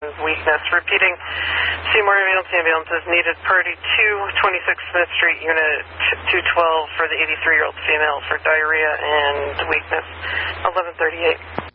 weakness. Repeating, Seymour ambulance is needed per 26 Smith Street, Unit 212 for the 83-year-old female for diarrhea and weakness. 11:38.